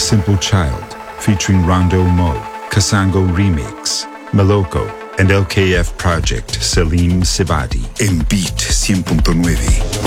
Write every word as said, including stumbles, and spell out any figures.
Simple Child, featuring Rondo Mo, Kasango Remix, Maloko, and L K F Project Salim Sibadi. En Beat cien punto nueve.